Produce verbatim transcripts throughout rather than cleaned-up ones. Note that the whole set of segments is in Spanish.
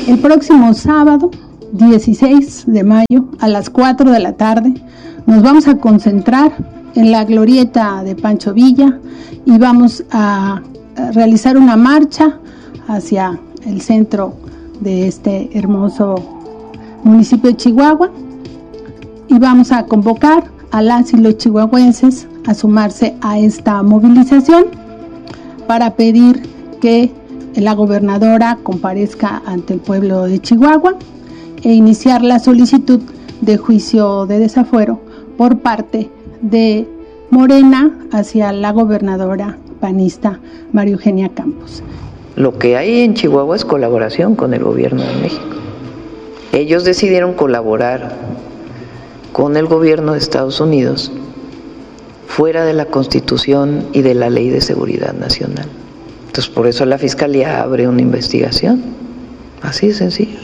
El próximo sábado, dieciséis de mayo, a las cuatro de la tarde, nos vamos a concentrar en la glorieta de Pancho Villa y vamos a realizar una marcha hacia el centro de este hermoso municipio de Chihuahua y vamos a convocar a las y los chihuahuenses a sumarse a esta movilización para pedir que la gobernadora comparezca ante el pueblo de Chihuahua e iniciar la solicitud de juicio de desafuero por parte de Morena hacia la gobernadora panista María Eugenia Campos. Lo que hay en Chihuahua es colaboración con el gobierno de México. Ellos decidieron colaborar con el gobierno de Estados Unidos fuera de la Constitución y de la Ley de Seguridad Nacional. Entonces, por eso la Fiscalía abre una investigación. Así de sencillo.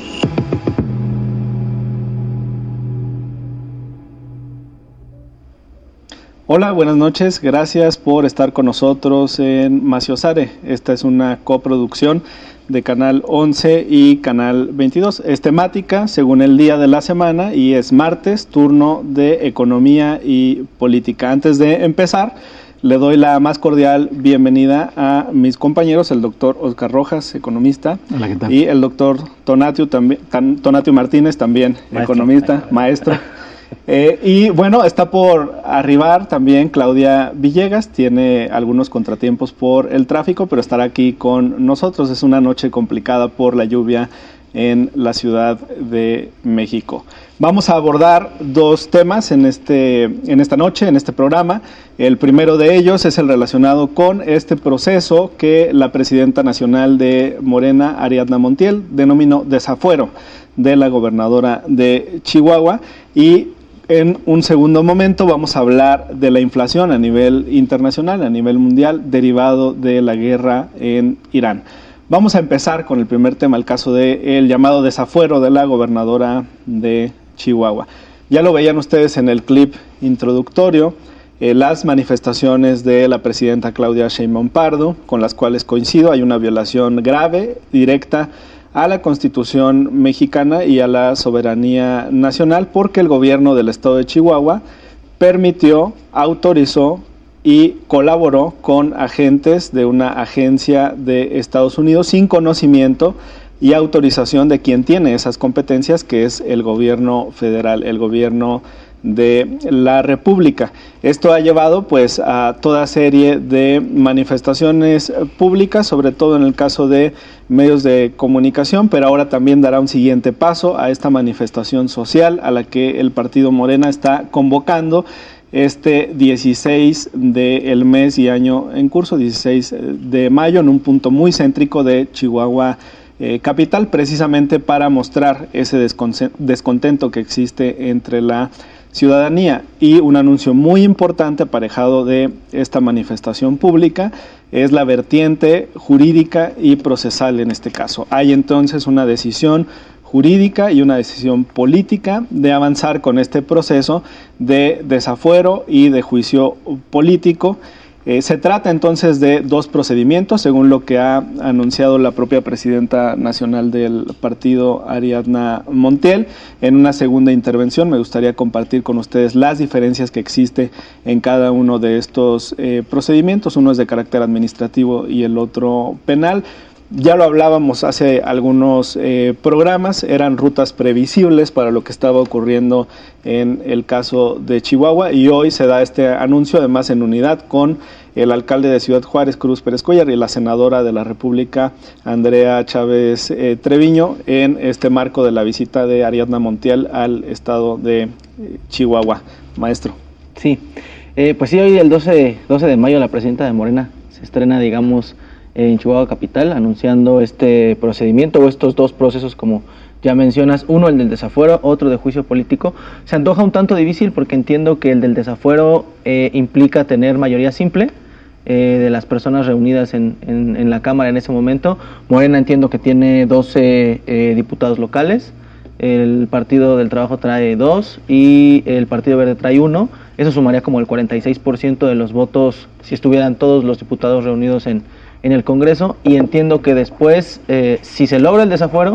Hola, buenas noches. Gracias por estar con nosotros en Maciosare. Esta es una coproducción de Canal once y Canal veintidós. Es temática según el día de la semana y es martes, turno de economía y política. Antes de empezar, le doy la más cordial bienvenida a mis compañeros, el doctor Oscar Rojas, economista. Hola, ¿qué tal? Y el doctor Tonatio, también, Tonatio Martínez, también maestro, economista, maestro. Eh, y bueno, está por arribar también Claudia Villegas, tiene algunos contratiempos por el tráfico, pero estará aquí con nosotros. Es una noche complicada por la lluvia en la Ciudad de México. Vamos a abordar dos temas en, este, en esta noche, en este programa. El primero de ellos es el relacionado con este proceso que la presidenta nacional de Morena, Ariadna Montiel, denominó desafuero de la gobernadora de Chihuahua. Y en un segundo momento vamos a hablar de la inflación a nivel internacional, a nivel mundial, derivado de la guerra en Irán. Vamos a empezar con el primer tema, el caso del llamado desafuero de la gobernadora de Chihuahua. Ya lo veían ustedes en el clip introductorio, eh, las manifestaciones de la presidenta Claudia Sheinbaum Pardo, con las cuales coincido. Hay una violación grave, directa, a la Constitución mexicana y a la soberanía nacional, porque el gobierno del estado de Chihuahua permitió, autorizó y colaboró con agentes de una agencia de Estados Unidos sin conocimiento y autorización de quien tiene esas competencias, que es el gobierno federal, el gobierno de la República. Esto ha llevado pues a toda serie de manifestaciones públicas, sobre todo en el caso de medios de comunicación, pero ahora también dará un siguiente paso a esta manifestación social a la que el partido Morena está convocando este dieciséis del mes y año en curso, dieciséis de mayo, en un punto muy céntrico de Chihuahua eh, capital, precisamente para mostrar ese descontento que existe entre la ciudadanía. Y un anuncio muy importante aparejado de esta manifestación pública es la vertiente jurídica y procesal en este caso. Hay entonces una decisión jurídica y una decisión política de avanzar con este proceso de desafuero y de juicio político. Eh, se trata entonces de dos procedimientos, según lo que ha anunciado la propia presidenta nacional del partido, Ariadna Montiel. En una segunda intervención me gustaría compartir con ustedes las diferencias que existe en cada uno de estos eh, procedimientos. Uno es de carácter administrativo y el otro penal. Ya lo hablábamos hace algunos eh, programas, eran rutas previsibles para lo que estaba ocurriendo en el caso de Chihuahua, y hoy se da este anuncio, además en unidad con el alcalde de Ciudad Juárez, Cruz Pérez Cuellar, y la senadora de la República, Andrea Chávez eh, Treviño, en este marco de la visita de Ariadna Montiel al estado de eh, Chihuahua. Maestro. Sí, eh, pues sí, hoy el doce de mayo la presidenta de Morena se estrena, digamos, en Chihuahua capital, anunciando este procedimiento o estos dos procesos, como ya mencionas, uno el del desafuero, otro de juicio político. Se antoja un tanto difícil porque entiendo que el del desafuero eh, implica tener mayoría simple eh, de las personas reunidas en, en, en la Cámara en ese momento. Morena entiendo que tiene doce eh, diputados locales, el Partido del Trabajo trae dos y el Partido Verde trae uno. Eso sumaría como el cuarenta y seis por ciento de los votos si estuvieran todos los diputados reunidos en en el Congreso, y entiendo que después, eh, si se logra el desafuero,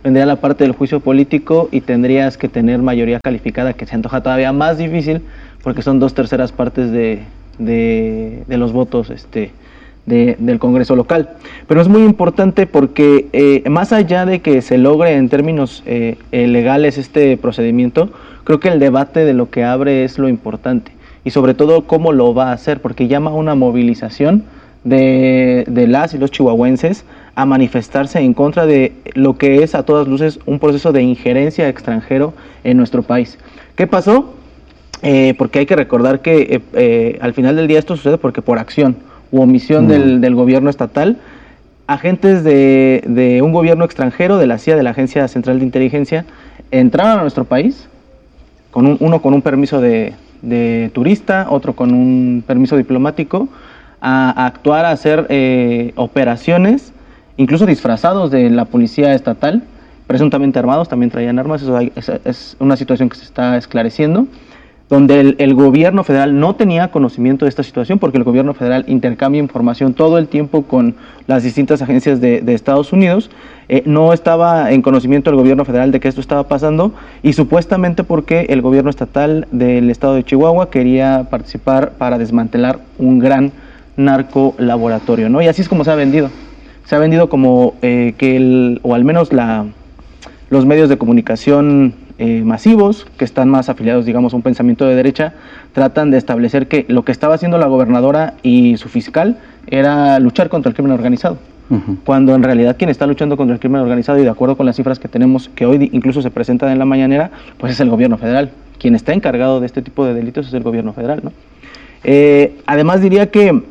vendría la parte del juicio político y tendrías que tener mayoría calificada, que se antoja todavía más difícil porque son dos terceras partes de, de, de los votos este, de, del Congreso local. Pero es muy importante porque eh, más allá de que se logre en términos eh, eh, legales este procedimiento, creo que el debate de lo que abre es lo importante y sobre todo cómo lo va a hacer, porque llama a una movilización de, de las y los chihuahuenses a manifestarse en contra de lo que es a todas luces un proceso de injerencia extranjero en nuestro país. ¿Qué pasó? Eh, porque hay que recordar que eh, eh, al final del día esto sucede porque por acción u omisión mm. del, del gobierno estatal, agentes de, de un gobierno extranjero, de la C I A, de la Agencia Central de Inteligencia, entraron a nuestro país, con un, uno con un permiso de, de turista, otro con un permiso diplomático, a, a actuar, a hacer eh, operaciones, incluso disfrazados de la policía estatal, presuntamente armados, también traían armas. Eso hay, es, es una situación que se está esclareciendo, donde el, el gobierno federal no tenía conocimiento de esta situación, porque el gobierno federal intercambia información todo el tiempo con las distintas agencias de, de Estados Unidos. Eh, no estaba en conocimiento el gobierno federal de que esto estaba pasando, y supuestamente porque el gobierno estatal del estado de Chihuahua quería participar para desmantelar un gran narcolaboratorio, ¿no? Y así es como se ha vendido. Se ha vendido como eh, que el, o al menos la, los medios de comunicación eh, masivos, que están más afiliados, digamos, a un pensamiento de derecha, tratan de establecer que lo que estaba haciendo la gobernadora y su fiscal era luchar contra el crimen organizado. Uh-huh. Cuando en realidad quien está luchando contra el crimen organizado, y de acuerdo con las cifras que tenemos, que hoy incluso se presentan en la mañanera, pues es el gobierno federal. Quien está encargado de este tipo de delitos es el gobierno federal, ¿no? Eh, además diría que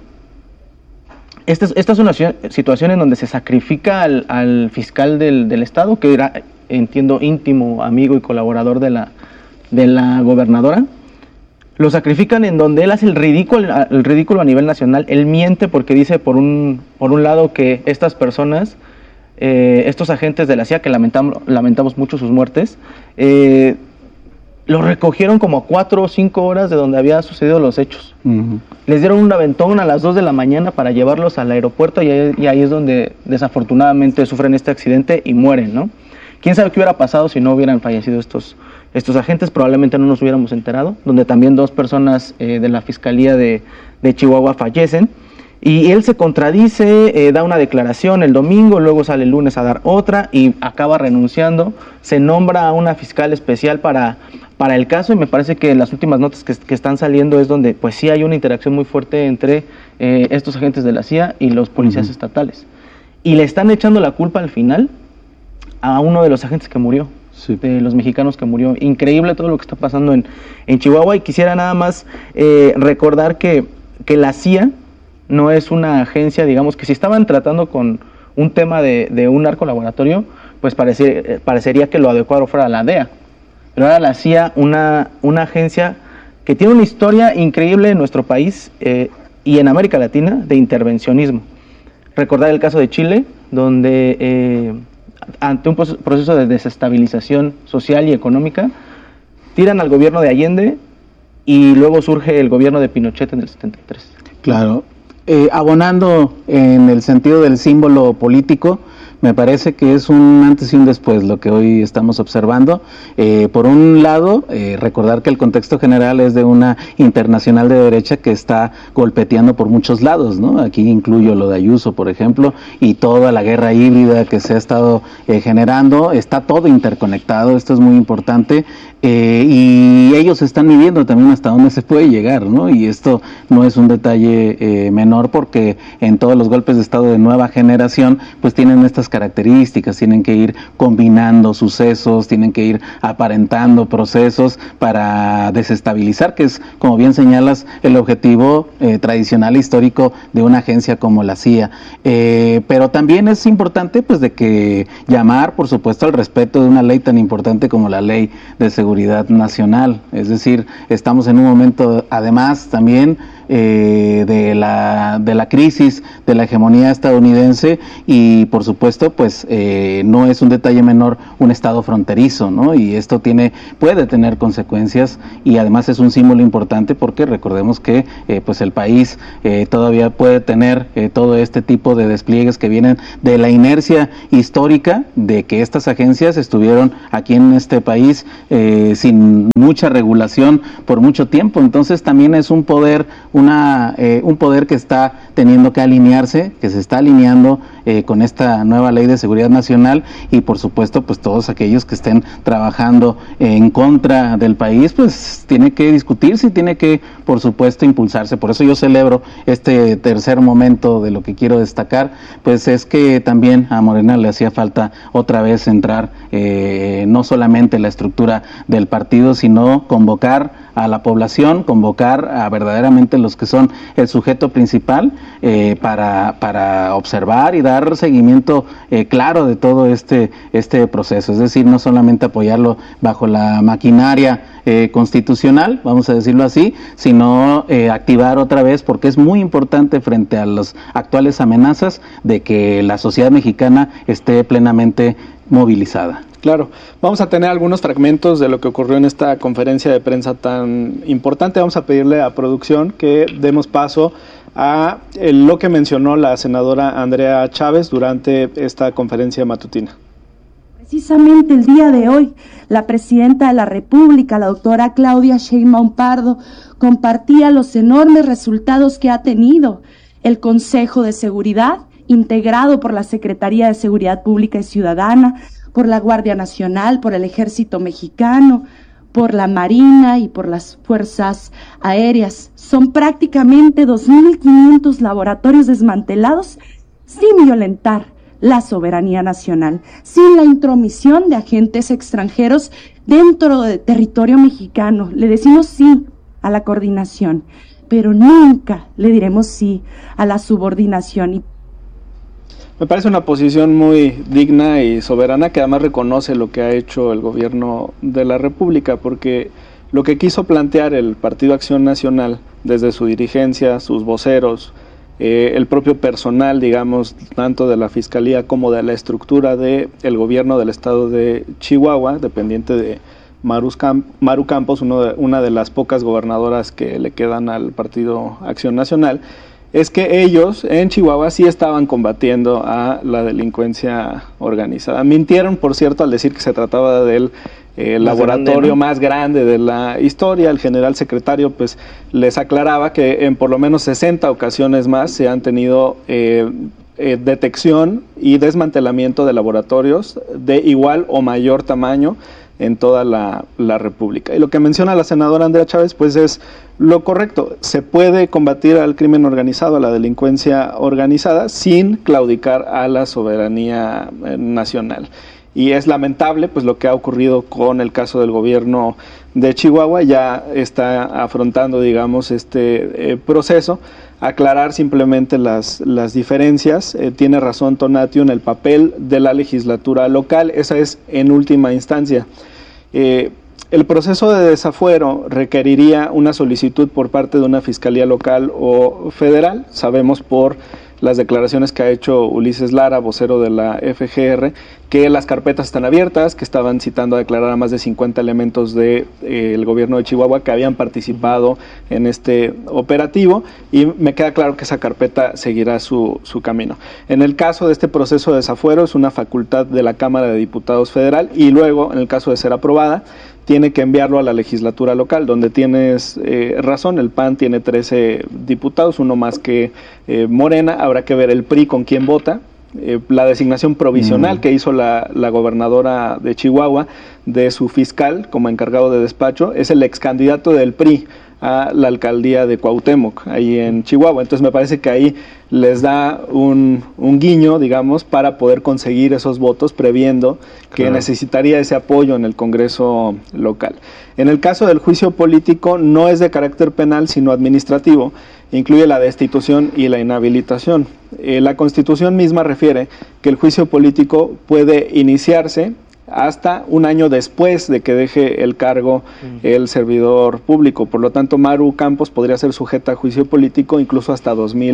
Esta es, esta es una situación en donde se sacrifica al, al fiscal del, del estado, que era, entiendo, íntimo amigo y colaborador de la, de la gobernadora. Lo sacrifican en donde él hace el ridículo, el ridículo a nivel nacional. Él miente porque dice, por un, por un lado, que estas personas, eh, estos agentes de la C I A, que lamentamos, lamentamos mucho sus muertes, eh, los recogieron como a cuatro o cinco horas de donde habían sucedido los hechos. Uh-huh. Les dieron un aventón a las dos de la mañana para llevarlos al aeropuerto, y ahí, y ahí es donde desafortunadamente sufren este accidente y mueren, ¿no? ¿Quién sabe qué hubiera pasado si no hubieran fallecido estos, estos agentes? Probablemente no nos hubiéramos enterado, donde también dos personas eh, de la Fiscalía de, de Chihuahua fallecen. Y él se contradice, eh, da una declaración el domingo, luego sale el lunes a dar otra y acaba renunciando. Se nombra a una fiscal especial para, para el caso, y me parece que en las últimas notas que, que están saliendo es donde pues sí hay una interacción muy fuerte entre eh, estos agentes de la C I A y los policías uh-huh. estatales. Y le están echando la culpa al final a uno de los agentes que murió, sí. de los mexicanos que murió. Increíble todo lo que está pasando en, en Chihuahua, y quisiera nada más eh, recordar que, que la C I A no es una agencia, digamos, que si estaban tratando con un tema de, de un narcolaboratorio, pues parece, parecería que lo adecuado fuera la D E A. Pero ahora la C I A, una, una agencia que tiene una historia increíble en nuestro país eh, y en América Latina de intervencionismo. Recordar el caso de Chile, donde eh, ante un proceso de desestabilización social y económica, tiran al gobierno de Allende y luego surge el gobierno de Pinochet en el setenta y tres. Claro. Eh, abonando en el sentido del símbolo político, me parece que es un antes y un después lo que hoy estamos observando. Eh, por un lado, eh, recordar que el contexto general es de una internacional de derecha que está golpeteando por muchos lados, ¿no? Aquí incluyo lo de Ayuso, por ejemplo, y toda la guerra híbrida que se ha estado eh, generando. Está todo interconectado, esto es muy importante, eh, y ellos están midiendo también hasta dónde se puede llegar, ¿no? Y esto no es un detalle eh, menor, porque en todos los golpes de estado de nueva generación, pues tienen estas características, tienen que ir combinando sucesos, tienen que ir aparentando procesos para desestabilizar, que es, como bien señalas, el objetivo eh, tradicional e histórico de una agencia como la C I A. Eh, pero también es importante, pues, de que llamar, por supuesto, al respeto de una ley tan importante como la Ley de Seguridad Nacional. Es decir, estamos en un momento, además, también eh, de la de la crisis de la hegemonía estadounidense, y por supuesto supuesto, pues eh, no es un detalle menor un estado fronterizo, ¿no? Y esto tiene, puede tener consecuencias, y además es un símbolo importante porque recordemos que eh, pues el país eh, todavía puede tener eh, todo este tipo de despliegues que vienen de la inercia histórica de que estas agencias estuvieron aquí en este país eh, sin mucha regulación por mucho tiempo. Entonces también es un poder, una eh, un poder que está teniendo que alinearse, que se está alineando eh, con esta nueva Ley de Seguridad Nacional, y por supuesto pues todos aquellos que estén trabajando en contra del país, pues tiene que discutirse y tiene que por supuesto impulsarse. Por eso yo celebro este tercer momento. De lo que quiero destacar pues es que también a Morena le hacía falta otra vez entrar eh, no solamente la estructura del partido, sino convocar a la población, convocar a verdaderamente los que son el sujeto principal eh, para, para observar y dar seguimiento eh, claro de todo este, este proceso. Es decir, no solamente apoyarlo bajo la maquinaria eh, constitucional, vamos a decirlo así, sino eh, activar otra vez, porque es muy importante frente a las actuales amenazas de que la sociedad mexicana esté plenamente movilizada. Claro, vamos a tener algunos fragmentos de lo que ocurrió en esta conferencia de prensa tan importante. Vamos a pedirle a producción que demos paso a lo que mencionó la senadora Andrea Chávez durante esta conferencia matutina. Precisamente el día de hoy, la presidenta de la República, la doctora Claudia Sheinbaum Pardo, compartía los enormes resultados que ha tenido el Consejo de Seguridad, integrado por la Secretaría de Seguridad Pública y Ciudadana, por la Guardia Nacional, por el Ejército Mexicano, por la Marina y por las Fuerzas Aéreas. Son prácticamente dos mil quinientos laboratorios desmantelados sin violentar la soberanía nacional, sin la intromisión de agentes extranjeros dentro del territorio mexicano. Le decimos sí a la coordinación, pero nunca le diremos sí a la subordinación. Y me parece una posición muy digna y soberana, que además reconoce lo que ha hecho el gobierno de la República, porque lo que quiso plantear el Partido Acción Nacional desde su dirigencia, sus voceros, eh, el propio personal, digamos, tanto de la Fiscalía como de la estructura del gobierno del estado de Chihuahua, dependiente de Maru, Camp- Maru Campos, uno de, una de las pocas gobernadoras que le quedan al Partido Acción Nacional, es que ellos en Chihuahua sí estaban combatiendo a la delincuencia organizada. Mintieron, por cierto, al decir que se trataba del eh, laboratorio grande, ¿no? más grande de la historia. El general secretario pues les aclaraba que en por lo menos sesenta ocasiones más se han tenido eh, eh, detección y desmantelamiento de laboratorios de igual o mayor tamaño en toda la, la República. Y lo que menciona la senadora Andrea Chávez pues es lo correcto. Se puede combatir al crimen organizado, a la delincuencia organizada, sin claudicar a la soberanía eh, nacional. Y es lamentable pues lo que ha ocurrido con el caso del gobierno de Chihuahua. Ya está afrontando, digamos, este eh, proceso. Aclarar simplemente las, las diferencias. Eh, tiene razón Tonatiuh en el papel de la legislatura local. Esa es en última instancia. Eh, el proceso de desafuero requeriría una solicitud por parte de una fiscalía local o federal. Sabemos por las declaraciones que ha hecho Ulises Lara, vocero de la F G R, que las carpetas están abiertas, que estaban citando a declarar a más de cincuenta elementos del de, eh, gobierno de Chihuahua que habían participado en este operativo, y me queda claro que esa carpeta seguirá su, su camino. En el caso de este proceso de desafuero es una facultad de la Cámara de Diputados Federal, y luego, en el caso de ser aprobada, tiene que enviarlo a la legislatura local, donde tienes eh, razón, el P A N tiene trece diputados, uno más que eh, Morena. Habrá que ver el P R I con quién vota. Eh, la designación provisional mm. que hizo la, la gobernadora de Chihuahua de su fiscal como encargado de despacho es el ex candidato del P R I a la alcaldía de Cuauhtémoc, ahí en Chihuahua. Entonces me parece que ahí les da un, un guiño, digamos, para poder conseguir esos votos, previendo que claro. necesitaría ese apoyo en el Congreso local. En el caso del juicio político no es de carácter penal, sino administrativo. Incluye la destitución y la inhabilitación. Eh, la Constitución misma refiere que el juicio político puede iniciarse hasta un año después de que deje el cargo el servidor público. Por lo tanto, Maru Campos podría ser sujeta a juicio político incluso hasta dos mil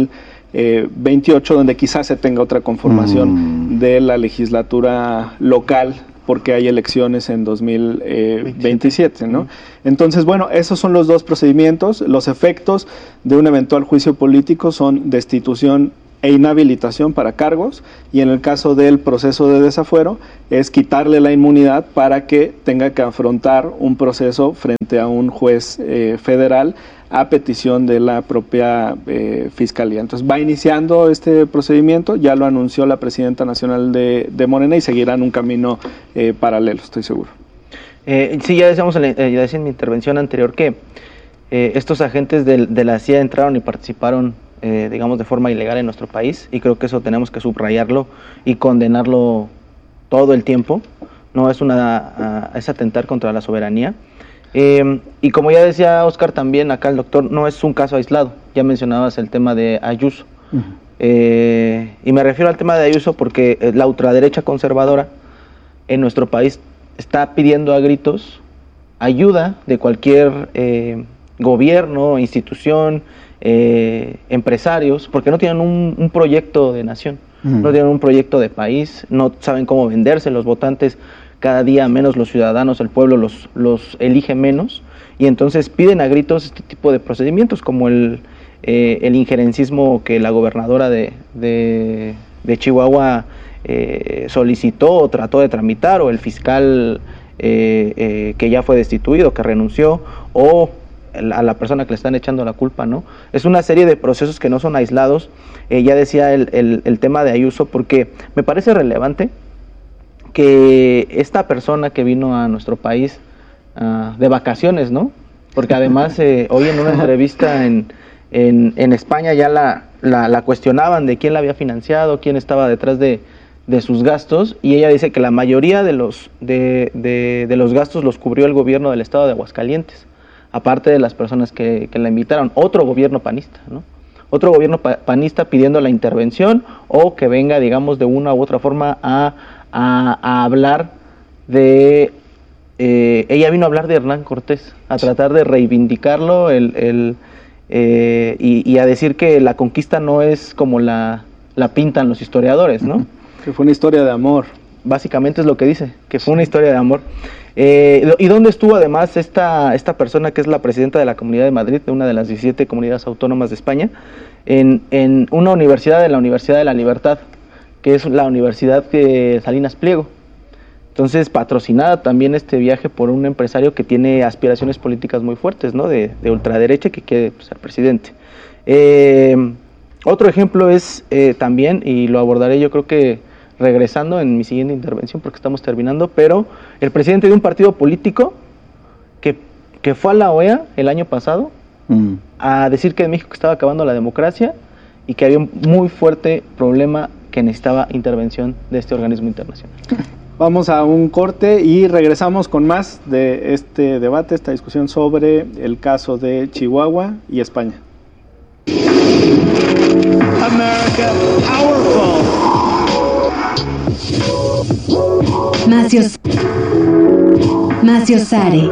eh, veintiocho, donde quizás se tenga otra conformación mm. de la legislatura local, porque hay elecciones en dos mil veintisiete, ¿no? Entonces, bueno, esos son los dos procedimientos. Los efectos de un eventual juicio político son destitución e inhabilitación para cargos, y en el caso del proceso de desafuero es quitarle la inmunidad para que tenga que afrontar un proceso frente a un juez eh, federal a petición de la propia eh, Fiscalía. Entonces va iniciando este procedimiento, ya lo anunció la presidenta nacional de, de Morena, y seguirán un camino eh, paralelo, estoy seguro. Eh, sí, ya decíamos en, eh, ya decía en mi intervención anterior que eh, estos agentes de, de la C I A entraron y participaron Eh, digamos de forma ilegal en nuestro país, y creo que eso tenemos que subrayarlo y condenarlo todo el tiempo. No es una uh, es atentar contra la soberanía, eh, y como ya decía Oscar también acá el doctor, no es un caso aislado. Ya mencionabas el tema de Ayuso, uh-huh. eh, y me refiero al tema de Ayuso porque la ultraderecha conservadora en nuestro país está pidiendo a gritos ayuda de cualquier eh, gobierno, institución, Eh, empresarios, porque no tienen un, un proyecto de nación, mm. no tienen un proyecto de país, no saben cómo venderse. Los votantes cada día menos, los ciudadanos, el pueblo los, los elige menos, y entonces piden a gritos este tipo de procedimientos, como el, eh, el injerencismo que la gobernadora de, de, de Chihuahua eh, solicitó o trató de tramitar, o el fiscal eh, eh, que ya fue destituido, que renunció, o a la persona que le están echando la culpa, ¿no? Es una serie de procesos que no son aislados. Eh, ya decía el, el, el tema de Ayuso, porque me parece relevante que esta persona que vino a nuestro país uh, de vacaciones, ¿no? Porque además eh, hoy en una entrevista en, en, en España ya la, la, la cuestionaban de quién la había financiado, quién estaba detrás de, de sus gastos, y ella dice que la mayoría de los, de, de, de los gastos los cubrió el gobierno del estado de Aguascalientes, aparte de las personas que, que la invitaron. Otro gobierno panista, ¿no? Otro gobierno pa panista pidiendo la intervención, o que venga, digamos, de una u otra forma a, a, a hablar de... Eh, ella vino a hablar de Hernán Cortés, a tratar de reivindicarlo el, el, eh, y, y a decir que la conquista no es como la, la pintan los historiadores, ¿no? Que fue una historia de amor. Básicamente es lo que dice, que fue una historia de amor. Eh, ¿Y dónde estuvo además esta, esta persona que es la presidenta de la Comunidad de Madrid, de una de las diecisiete comunidades autónomas de España? En, en una universidad, de la Universidad de la Libertad, que es la Universidad de Salinas Pliego. Entonces, patrocinada también este viaje por un empresario que tiene aspiraciones políticas muy fuertes, ¿no? De, de ultraderecha, que quiere pues, ser presidente. Eh, otro ejemplo es eh, también, y lo abordaré yo creo que regresando en mi siguiente intervención porque estamos terminando, pero el presidente de un partido político que, que fue a la O E A el año pasado mm. a decir que en México estaba acabando la democracia y que había un muy fuerte problema que necesitaba intervención de este organismo internacional. Vamos a un corte y regresamos con más de este debate, esta discusión sobre el caso de Chihuahua y España. America, powerful. Macios Maciosare.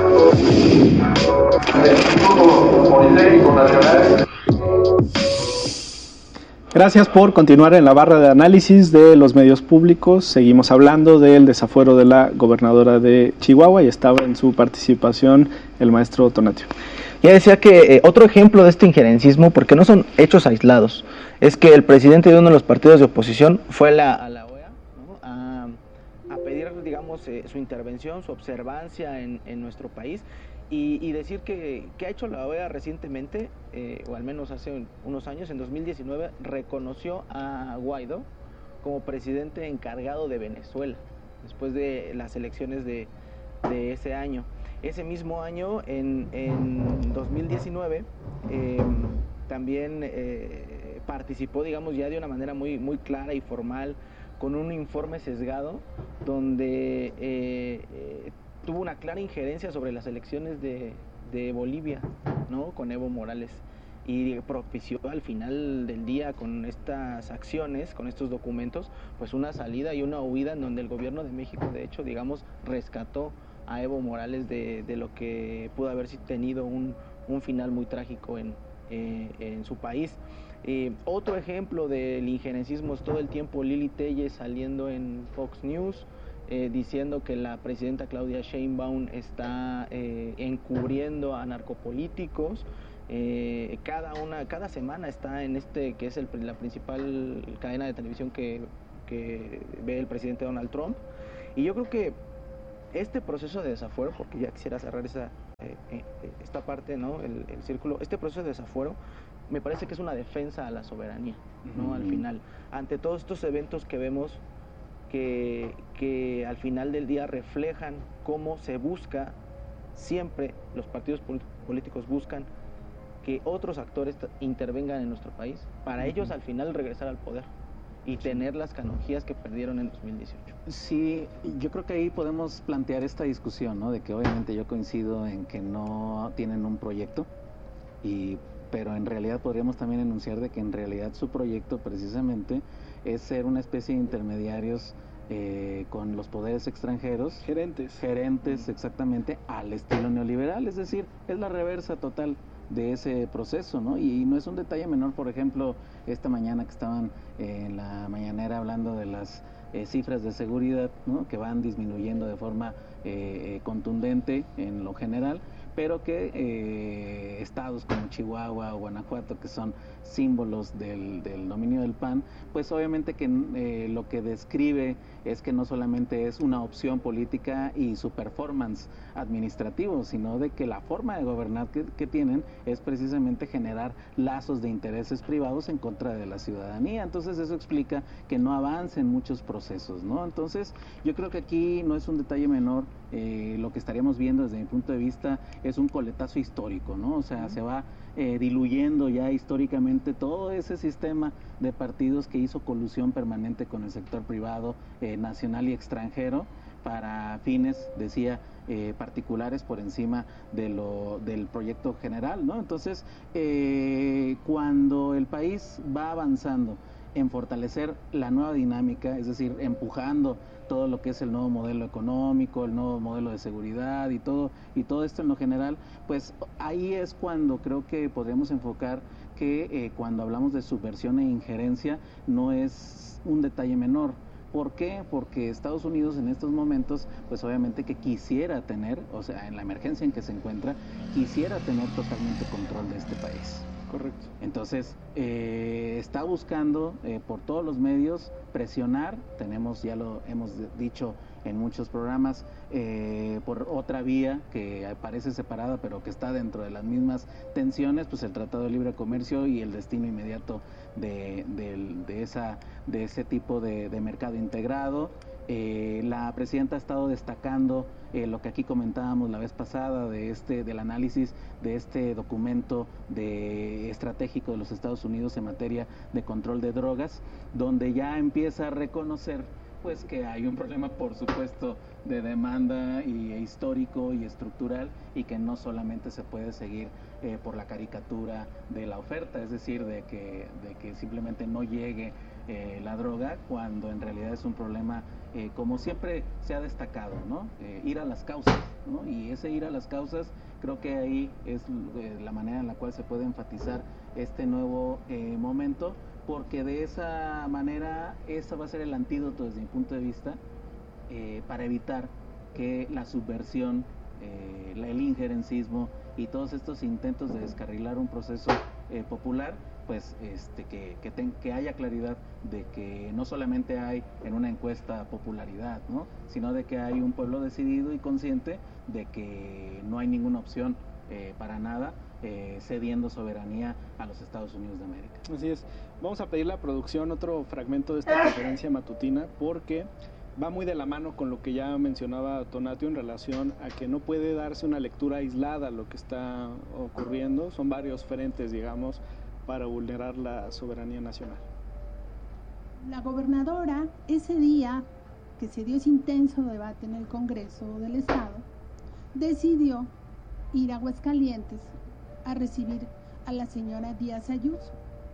Gracias por continuar en la barra de análisis de los medios públicos. Seguimos hablando del desafuero de la gobernadora de Chihuahua, y estaba en su participación el maestro Tonatio. Ya decía que eh, otro ejemplo de este injerencismo, porque no son hechos aislados, es que el presidente de uno de los partidos de oposición fue la, a la O E A, ¿no? a, a pedir, digamos, eh, su intervención, su observancia en, en nuestro país, y, y decir que, que ha hecho la O E A recientemente, eh, o al menos hace unos años, en dos mil diecinueve, reconoció a Guaidó como presidente encargado de Venezuela, después de las elecciones de, de ese año. Ese mismo año, en, en dos mil diecinueve, eh, también eh, participó, digamos, ya de una manera muy, muy clara y formal, con un informe sesgado, donde eh, eh, tuvo una clara injerencia sobre las elecciones de, de Bolivia, ¿no? Con Evo Morales, y propició al final del día, con estas acciones, con estos documentos, pues una salida y una huida en donde el gobierno de México, de hecho, digamos, rescató a Evo Morales de, de lo que pudo haber tenido un, un final muy trágico en, eh, en su país. Eh, otro ejemplo del injerencismo es todo el tiempo Lili Telles saliendo en Fox News, eh, diciendo que la presidenta Claudia Sheinbaum está eh, encubriendo a narcopolíticos. Eh, cada una, cada semana está en este, que es el, la principal cadena de televisión que, que ve el presidente Donald Trump. Y yo creo que este proceso de desafuero, porque ya quisiera cerrar esa eh, eh, esta parte, ¿no? El, el círculo, este proceso de desafuero me parece que es una defensa a la soberanía, ¿no? Uh-huh. Al final, ante todos estos eventos que vemos que, que al final del día reflejan cómo se busca, siempre los partidos políticos buscan que otros actores intervengan en nuestro país para uh-huh. ellos al final regresar al poder y tener las canonjías que perdieron en dos mil dieciocho. Sí, yo creo que ahí podemos plantear esta discusión, ¿no? De que obviamente yo coincido en que no tienen un proyecto, y pero en realidad podríamos también enunciar de que en realidad su proyecto precisamente es ser una especie de intermediarios eh, con los poderes extranjeros. Gerentes. Gerentes, exactamente, al estilo neoliberal, es decir, es la reversa total de ese proceso, ¿no? Y no es un detalle menor, por ejemplo, esta mañana que estaban eh, en la mañanera hablando de las eh, cifras de seguridad, ¿no? Que van disminuyendo de forma eh, contundente en lo general, pero que eh, estados como Chihuahua o Guanajuato, que son símbolos del, del dominio del P A N, pues obviamente que eh, lo que describe es que no solamente es una opción política y su performance administrativo, sino de que la forma de gobernar que, que tienen es precisamente generar lazos de intereses privados en contra de la ciudadanía. Entonces eso explica que no avancen muchos procesos, ¿no? Entonces yo creo que aquí no es un detalle menor, eh, lo que estaríamos viendo desde mi punto de vista es un coletazo histórico, ¿no? O sea, uh-huh. se va eh, diluyendo ya históricamente todo ese sistema de partidos que hizo colusión permanente con el sector privado, eh, nacional y extranjero, para fines, decía, eh, particulares por encima de lo del proyecto general, ¿no? Entonces, eh, cuando el país va avanzando en fortalecer la nueva dinámica, es decir, empujando todo lo que es el nuevo modelo económico, el nuevo modelo de seguridad y todo y todo esto en lo general, pues ahí es cuando creo que podríamos enfocar que eh, cuando hablamos de subversión e injerencia no es un detalle menor. ¿Por qué? Porque Estados Unidos en estos momentos, pues obviamente que quisiera tener, o sea, en la emergencia en que se encuentra, quisiera tener totalmente control de este país. Correcto. Entonces, eh, está buscando eh, por todos los medios presionar, tenemos, ya lo hemos dicho en muchos programas, eh, por otra vía que parece separada pero que está dentro de las mismas tensiones, pues el Tratado de Libre Comercio y el destino inmediato de, de, de, esa, de ese tipo de, de mercado integrado. Eh, la presidenta ha estado destacando eh, lo que aquí comentábamos la vez pasada de este del análisis de este documento de estratégico de los Estados Unidos en materia de control de drogas, donde ya empieza a reconocer pues que hay un problema, por supuesto, de demanda y e histórico y estructural, y que no solamente se puede seguir eh, por la caricatura de la oferta, es decir, de que de que simplemente no llegue eh, la droga, cuando en realidad es un problema, eh, como siempre se ha destacado, ¿no? Eh, ir a las causas, ¿no? Y ese ir a las causas, creo que ahí es eh, la manera en la cual se puede enfatizar este nuevo eh, momento, porque de esa manera ese va a ser el antídoto desde mi punto de vista eh, para evitar que la subversión, eh, el injerencismo y todos estos intentos de descarrilar un proceso eh, popular, pues este que que, ten, que haya claridad de que no solamente hay en una encuesta popularidad, ¿no? Sino de que hay un pueblo decidido y consciente de que no hay ninguna opción eh, para nada Eh, cediendo soberanía a los Estados Unidos de América. Así es. Vamos a pedir la producción otro fragmento de esta conferencia matutina, porque va muy de la mano con lo que ya mencionaba Tonatio en relación a que no puede darse una lectura aislada a lo que está ocurriendo. Son varios frentes, digamos, para vulnerar la soberanía nacional. La gobernadora, ese día que se dio ese intenso debate en el Congreso del Estado, decidió ir a Aguascalientes a recibir a la señora Díaz Ayuso,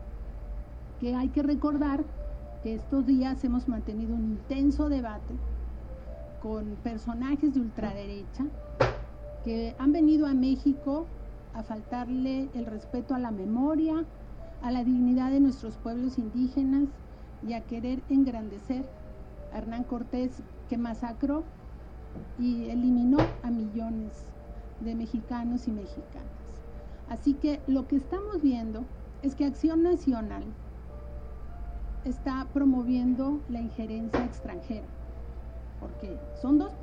que hay que recordar que estos días hemos mantenido un intenso debate con personajes de ultraderecha que han venido a México a faltarle el respeto a la memoria, a la dignidad de nuestros pueblos indígenas y a querer engrandecer a Hernán Cortés, que masacró y eliminó a millones de mexicanos y mexicanas. Así que lo que estamos viendo es que Acción Nacional está promoviendo la injerencia extranjera, porque son dos.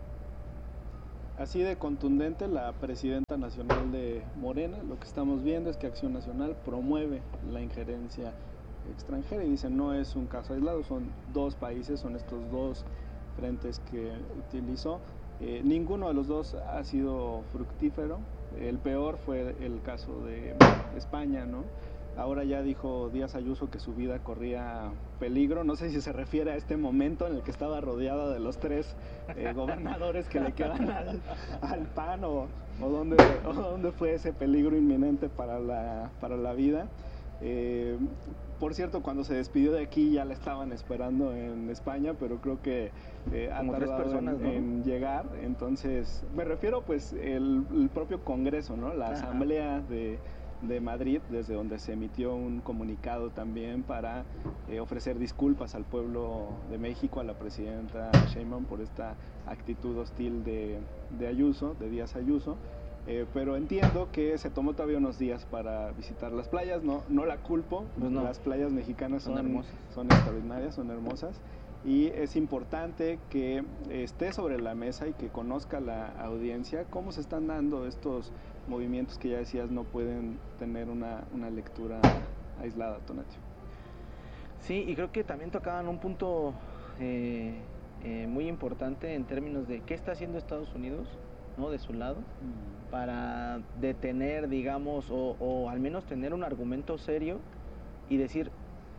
Así de contundente la presidenta nacional de Morena, lo que estamos viendo es que Acción Nacional promueve la injerencia extranjera y dice no es un caso aislado, son dos países, son estos dos frentes que utilizó. Eh, ninguno de los dos ha sido fructífero, el peor fue el caso de España, ¿no? Ahora ya dijo Díaz Ayuso que su vida corría peligro, no sé si se refiere a este momento en el que estaba rodeada de los tres eh, gobernadores que le quedan al, al P A N o, o, dónde, o dónde fue ese peligro inminente para la, para la vida. Eh, por cierto, cuando se despidió de aquí ya la estaban esperando en España, pero creo que eh, ha tardado personas, en, ¿no? en llegar. Entonces, me refiero pues el, el propio Congreso, ¿no? La Ajá. Asamblea de, de Madrid, desde donde se emitió un comunicado también para eh, ofrecer disculpas al pueblo de México, a la presidenta Sheinbaum por esta actitud hostil de, de Ayuso, de Díaz Ayuso. Eh, pero entiendo que se tomó todavía unos días para visitar las playas, no, no la culpo, pues no. Las playas mexicanas son, son hermosas, son extraordinarias, son hermosas y es importante que esté sobre la mesa y que conozca la audiencia cómo se están dando estos movimientos que ya decías no pueden tener una, una lectura aislada, Tonatio. Sí, y creo que también tocaban un punto eh, eh, muy importante en términos de qué está haciendo Estados Unidos, ¿no? De su lado, mm. para detener, digamos, o, o al menos tener un argumento serio y decir,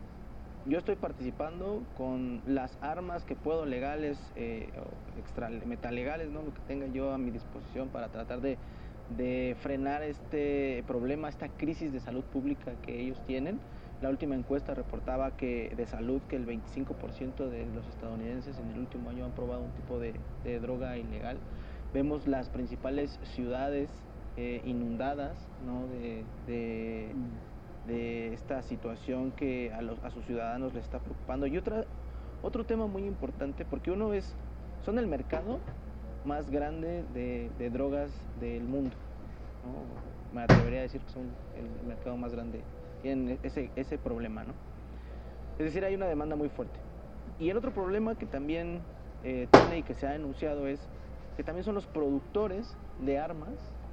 yo estoy participando con las armas que puedo legales, eh, o extra, metalegales, ¿no? Lo que tenga yo a mi disposición para tratar de, de frenar este problema, esta crisis de salud pública que ellos tienen. La última encuesta reportaba que de salud que el veinticinco por ciento de los estadounidenses en el último año han probado un tipo de, de droga ilegal. Vemos las principales ciudades eh, inundadas, ¿no? de, de, de esta situación que a, los, a sus ciudadanos les está preocupando. Y otra, otro tema muy importante, porque uno es, son el mercado más grande de, de drogas del mundo, ¿no? Me atrevería a decir que son el mercado más grande, tienen ese, ese problema, ¿no? Es decir, hay una demanda muy fuerte. Y el otro problema que también eh, tiene y que se ha denunciado es que también son los productores de armas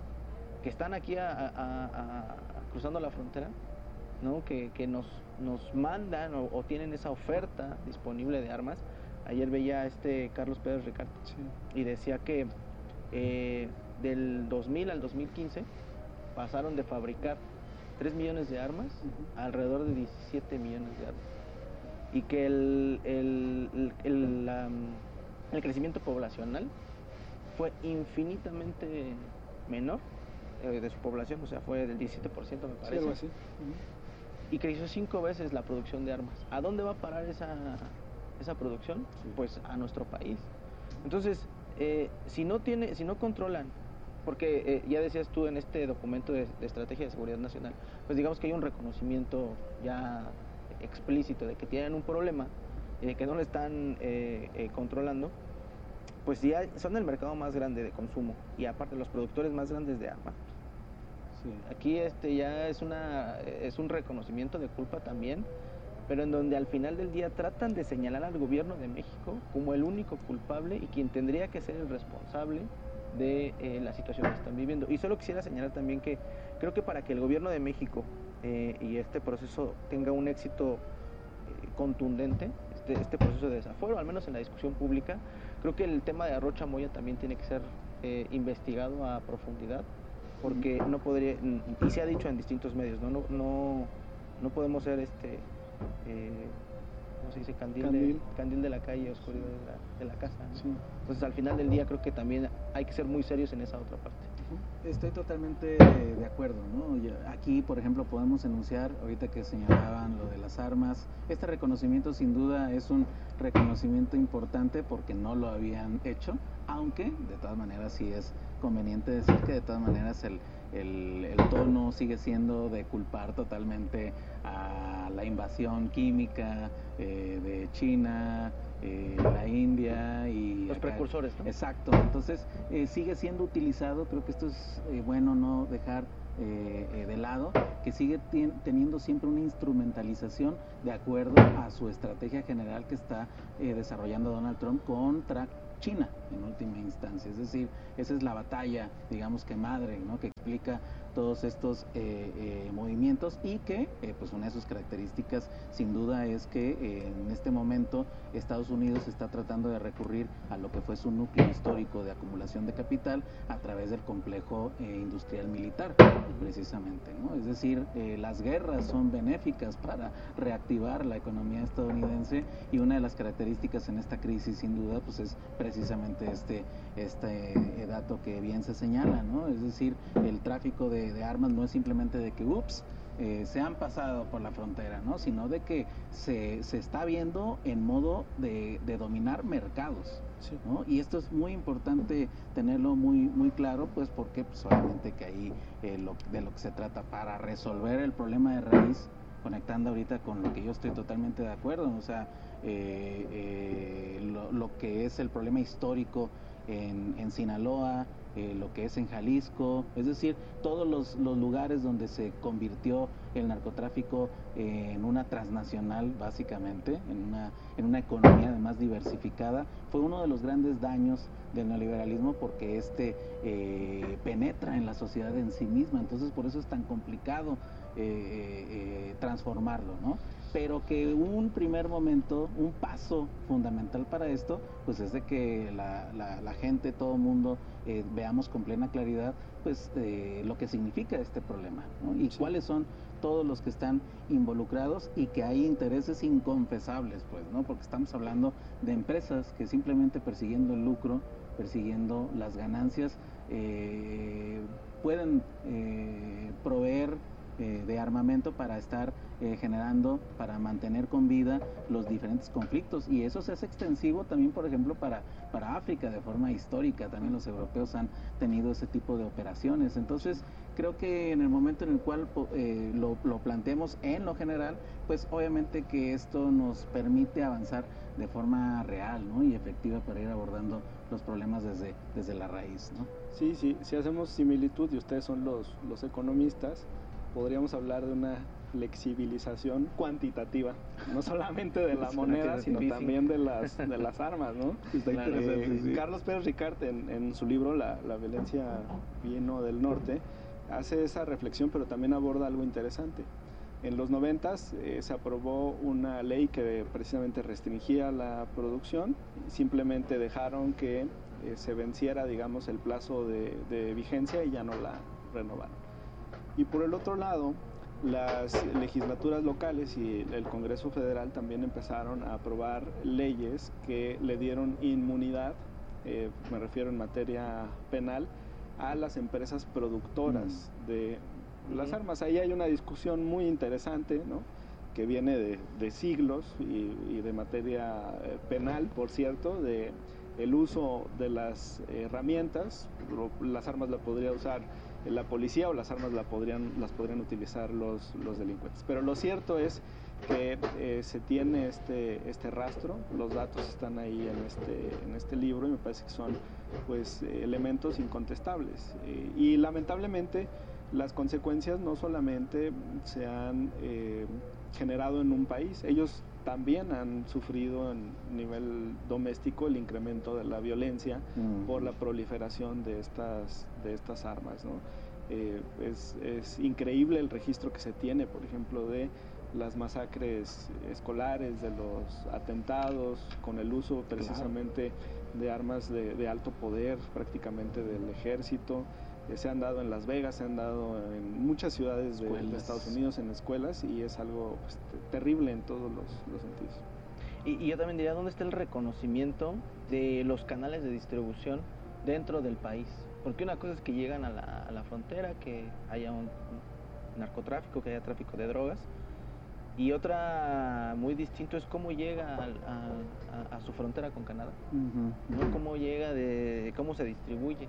que están aquí a, a, a, a, cruzando la frontera, ¿no? que, que nos, nos mandan o, o tienen esa oferta disponible de armas. Ayer veía a este Carlos Pérez Ricard sí. y decía que eh, del dos mil al dos mil quince pasaron de fabricar tres millones de armas uh-huh. a alrededor de diecisiete millones de armas, y que el, el, el, el, la, el crecimiento poblacional fue infinitamente menor eh, de su población, o sea, fue del diecisiete por ciento me parece. Sí, algo así. Uh-huh. Y creció cinco veces la producción de armas. ¿A dónde va a parar esa, esa producción? Sí. Pues a nuestro país. Entonces, eh, si no tiene, si no controlan, porque eh, ya decías tú en este documento de, de estrategia de seguridad nacional, pues digamos que hay un reconocimiento ya explícito de que tienen un problema y de que no lo están eh, eh, controlando. Pues ya son el mercado más grande de consumo y aparte los productores más grandes de armas. Sí. Aquí este ya es una es un reconocimiento de culpa también, pero en donde al final del día tratan de señalar al gobierno de México como el único culpable y quien tendría que ser el responsable de eh, la situación que están viviendo. Y solo quisiera señalar también que creo que para que el gobierno de México eh, y este proceso tenga un éxito eh, contundente, este, este proceso de desafuero, al menos en la discusión pública, creo que el tema de Rocha Moya también tiene que ser eh, investigado a profundidad, porque no podría, y se ha dicho en distintos medios, no no no, no podemos ser este eh, ¿cómo se dice? Candil, candil. De, candil de la calle, oscuridad de la, de la casa, ¿no? Sí. Entonces al final del día creo que también hay que ser muy serios en esa otra parte. Estoy totalmente de acuerdo, ¿no? Aquí, por ejemplo, podemos enunciar, ahorita que señalaban lo de las armas, este reconocimiento sin duda es un reconocimiento importante porque no lo habían hecho, aunque de todas maneras sí es conveniente decir que de todas maneras el, el, el tono sigue siendo de culpar totalmente a la invasión química eh, de China, eh, la India y... Los acá, precursores, ¿no? Exacto, entonces eh, sigue siendo utilizado, creo que esto es eh, bueno no dejar eh, eh, de lado, que sigue ten, teniendo siempre una instrumentalización de acuerdo a su estrategia general que está eh, desarrollando Donald Trump contra China en última instancia, es decir, esa es la batalla, digamos que madre, ¿no? Que explica todos estos eh, eh, movimientos y que eh, pues una de sus características sin duda es que eh, en este momento Estados Unidos está tratando de recurrir a lo que fue su núcleo histórico de acumulación de capital a través del complejo eh, industrial militar precisamente, ¿no? Es decir, eh, las guerras son benéficas para reactivar la economía estadounidense y una de las características en esta crisis sin duda pues es precisamente este, este eh, dato que bien se señala, ¿no? Es decir, el tráfico de, de armas no es simplemente de que, ups, eh, se han pasado por la frontera, ¿no? Sino de que se, se está viendo en modo de, de dominar mercados, sí, ¿no? Y esto es muy importante tenerlo muy, muy claro, pues porque pues, obviamente que ahí eh, lo, de lo que se trata para resolver el problema de raíz, conectando ahorita con lo que yo estoy totalmente de acuerdo, o sea, eh, eh, lo, lo que es el problema histórico en, en Sinaloa, eh, lo que es en Jalisco, es decir, todos los, los lugares donde se convirtió el narcotráfico eh, en una transnacional básicamente, en una, en una economía además diversificada, fue uno de los grandes daños del neoliberalismo porque este eh, penetra en la sociedad en sí misma, entonces por eso es tan complicado eh, eh, transformarlo, ¿no? Pero que un primer momento, un paso fundamental para esto, pues es de que la, la, la gente, todo el mundo, eh, veamos con plena claridad, pues eh, lo que significa este problema, ¿no? Y sí, cuáles son todos los que están involucrados y que hay intereses inconfesables, pues, ¿no? Porque estamos hablando de empresas que simplemente persiguiendo el lucro, persiguiendo las ganancias, eh, pueden eh, proveer Eh, de armamento para estar eh, generando, para mantener con vida los diferentes conflictos, y eso se hace extensivo también, por ejemplo, para, para África de forma histórica, también los europeos han tenido ese tipo de operaciones, entonces creo que en el momento en el cual eh, lo, lo planteemos en lo general, pues obviamente que esto nos permite avanzar de forma real, ¿no? Y efectiva para ir abordando los problemas desde, desde la raíz, ¿no? Sí, sí, si hacemos similitud y ustedes son los, los economistas, podríamos hablar de una flexibilización cuantitativa, no solamente de la moneda, sino también de las, de las armas, ¿no? Claro, eh, sí. Carlos Pérez Ricart, en, en su libro La, la violencia vino del norte, hace esa reflexión, pero también aborda algo interesante. En los noventas eh, se aprobó una ley que precisamente restringía la producción, simplemente dejaron que eh, se venciera, digamos, el plazo de, de vigencia y ya no la renovaron. Y por el otro lado, las legislaturas locales y el Congreso Federal también empezaron a aprobar leyes que le dieron inmunidad, eh, me refiero en materia penal, a las empresas productoras mm. de las mm. armas. Ahí hay una discusión muy interesante, ¿no? Que viene de, de siglos y, y de materia penal, por cierto, de el uso de las herramientas. Las armas las podría usar la policía o las armas la podrían, las podrían utilizar los, los delincuentes. Pero lo cierto es que eh, se tiene este, este rastro, los datos están ahí en este, en este libro y me parece que son pues, elementos incontestables. Eh, y lamentablemente las consecuencias no solamente se han eh, generado en un país, ellos también han sufrido en nivel doméstico el incremento de la violencia mm. por la proliferación de estas, de estas armas, ¿no? Eh, es, es increíble el registro que se tiene, por ejemplo, de las masacres escolares, de los atentados, con el uso precisamente claro. de armas de, de alto poder, prácticamente del ejército. Eh, se han dado en Las Vegas, se han dado en muchas ciudades de, de Estados Unidos, en escuelas, y es algo pues, terrible en todos los, los sentidos. Y, y yo también diría, ¿dónde está el reconocimiento de los canales de distribución dentro del país? Porque una cosa es que llegan a la, a la frontera, que haya un, un narcotráfico, que haya tráfico de drogas, y otra muy distinto es cómo llega a, a, a, a su frontera con Canadá, uh-huh. ¿no? Cómo llega, de cómo se distribuye.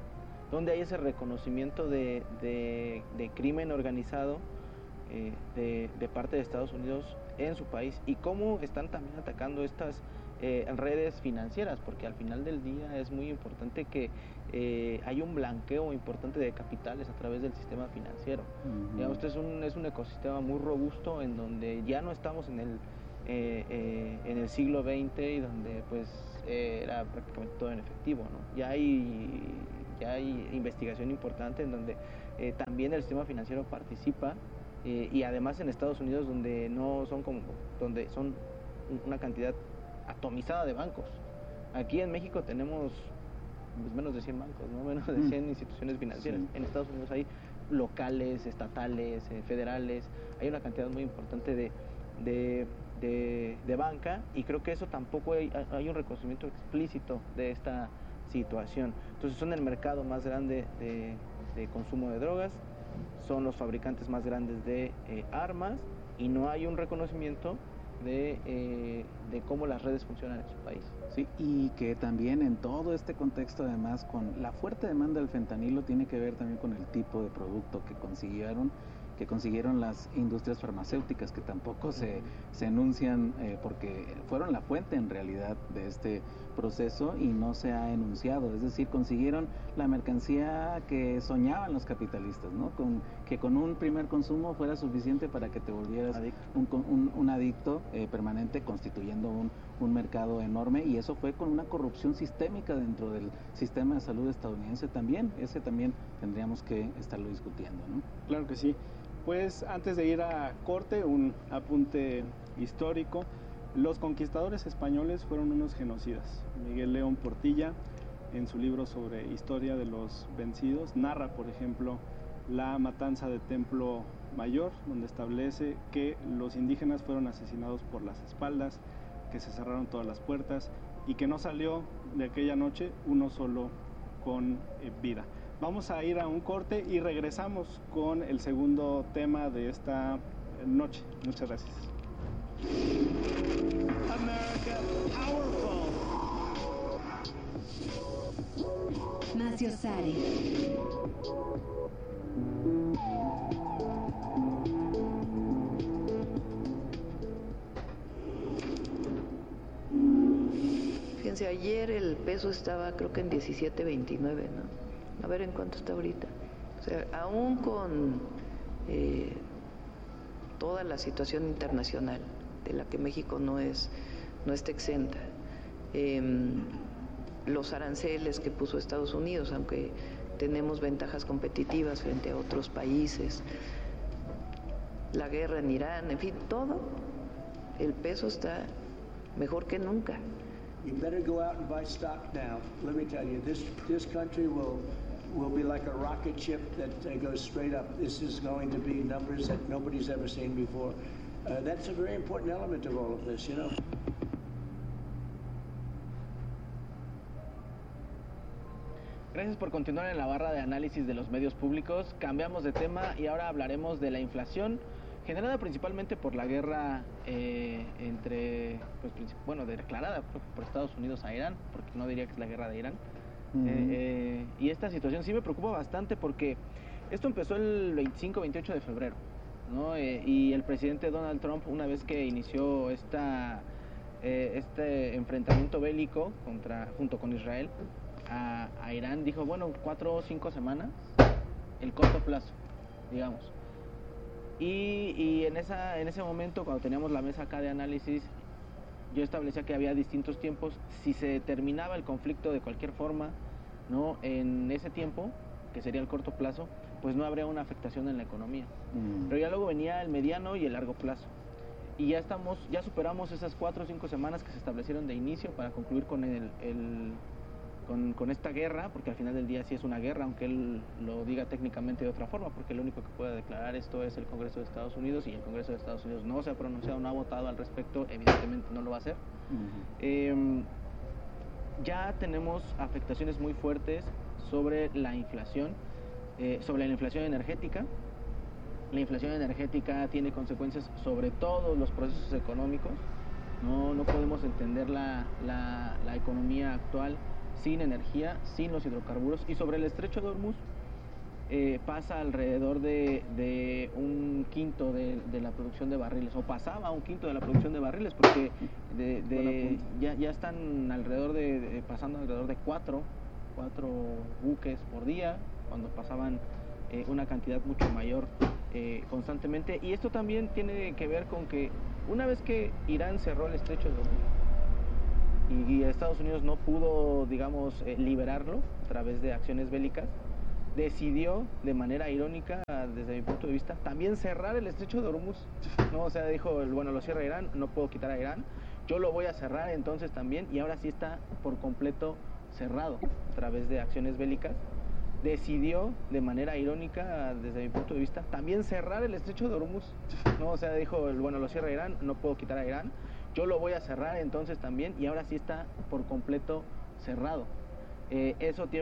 donde hay ese reconocimiento de, de, de crimen organizado eh, de, de parte de Estados Unidos en su país, y cómo están también atacando estas eh, redes financieras, porque al final del día es muy importante que eh, hay un blanqueo importante de capitales a través del sistema financiero. Uh-huh. Digamos, este es un, es un ecosistema muy robusto en donde ya no estamos en el eh, eh, en el siglo veinte y donde pues eh, era prácticamente todo en efectivo, ¿no? Ya hay ya hay investigación importante en donde eh, también el sistema financiero participa. Eh, y además en Estados Unidos, donde no son como donde son una cantidad atomizada de bancos. Aquí en México tenemos pues, menos de cien bancos, ¿no? Menos de cien mm. instituciones financieras. Sí. En Estados Unidos hay locales, estatales, eh, federales, hay una cantidad muy importante de, de, de, de banca, y creo que eso tampoco hay, hay un reconocimiento explícito de esta situación. Entonces son el mercado más grande de, de consumo de drogas, son los fabricantes más grandes de eh, armas, y no hay un reconocimiento de, eh, de cómo las redes funcionan en su país. Sí, y que también en todo este contexto, además, con la fuerte demanda del fentanilo, tiene que ver también con el tipo de producto que consiguieron que consiguieron las industrias farmacéuticas, que tampoco se, se enuncian eh, porque fueron la fuente en realidad de este proceso y no se ha enunciado. Es decir, consiguieron la mercancía que soñaban los capitalistas, ¿no? Con, que con un primer consumo fuera suficiente para que te volvieras un, un, un adicto eh, permanente, constituyendo un, un mercado enorme, y eso fue con una corrupción sistémica dentro del sistema de salud estadounidense también. Ese también tendríamos que estarlo discutiendo, ¿no? Claro que sí. Pues antes de ir a corte, un apunte histórico. Los conquistadores españoles fueron unos genocidas. Miguel León Portilla, en su libro sobre historia de los vencidos, narra, por ejemplo, la matanza de Templo Mayor, donde establece que los indígenas fueron asesinados por las espaldas, que se cerraron todas las puertas y que no salió de aquella noche uno solo con eh, vida. Vamos a ir a un corte y regresamos con el segundo tema de esta noche. Muchas gracias. America, powerful. Macio Sare. Fíjense, ayer el peso estaba creo que en diecisiete veintinueve, ¿no? A ver en cuánto está ahorita. O sea, aún con eh, toda la situación internacional de la que México no es no está exenta, eh, los aranceles que puso Estados Unidos, aunque tenemos ventajas competitivas frente a otros países, la guerra en Irán, en fin, todo, el peso está mejor que nunca. You better go out and buy stock now. Let me tell you, this this country will will be like a rocket ship that uh, goes straight up. This is going to be numbers that nobody's ever seen before. Uh, that's a very important element of all of this, you know. Gracias por continuar en la barra de análisis de los medios públicos. Cambiamos de tema y ahora hablaremos de la inflación, generada principalmente por la guerra eh, entre, pues, bueno, declarada por Estados Unidos a Irán, porque no diría que es la guerra de Irán. Uh-huh. eh, eh, y esta situación sí me preocupa bastante porque esto empezó el veinticinco veintiocho de febrero, ¿no? Eh, y el presidente Donald Trump, una vez que inició esta, eh, este enfrentamiento bélico contra, junto con Israel a, a Irán, dijo, bueno, cuatro o cinco semanas, el corto plazo, digamos. Y, y en, esa, en ese momento, cuando teníamos la mesa acá de análisis, yo establecía que había distintos tiempos. Si se terminaba el conflicto de cualquier forma, ¿no?, en ese tiempo, que sería el corto plazo, pues no habría una afectación en la economía. Mm. Pero ya luego venía el mediano y el largo plazo. Y ya estamos, ya superamos esas cuatro o cinco semanas que se establecieron de inicio para concluir con el, el Con, con esta guerra, porque al final del día sí es una guerra, aunque él lo diga técnicamente de otra forma, porque lo único que puede declarar esto es el Congreso de Estados Unidos, y el Congreso de Estados Unidos no se ha pronunciado, no ha votado al respecto, evidentemente no lo va a hacer. Uh-huh. eh, ya tenemos afectaciones muy fuertes sobre la inflación, eh, sobre la inflación energética. La inflación energética tiene consecuencias sobre todos los procesos económicos. No, no podemos entender la, la, la economía actual sin energía, sin los hidrocarburos. Y sobre el estrecho de Hormuz eh, pasa alrededor de, de un quinto de, de la producción de barriles, o pasaba un quinto de la producción de barriles, porque de, de, ya, ya están alrededor de, de pasando alrededor de cuatro, cuatro buques por día, cuando pasaban eh, una cantidad mucho mayor eh, constantemente. Y esto también tiene que ver con que una vez que Irán cerró el estrecho de Hormuz y, y Estados Unidos no pudo, digamos, eh, liberarlo a través de acciones bélicas, decidió de manera irónica, desde mi punto de vista, también cerrar el estrecho de Hormuz, ¿no? O sea, dijo, bueno, lo cierra Irán, no puedo quitar a Irán, yo lo voy a cerrar entonces también, y ahora sí está por completo cerrado a través de acciones bélicas. Decidió de manera irónica, desde mi punto de vista, también cerrar el estrecho de Hormuz, ¿no? O sea, dijo, bueno, lo cierra Irán, no puedo quitar a Irán, yo lo voy a cerrar entonces también, y ahora sí está por completo cerrado. Eh, eso tiene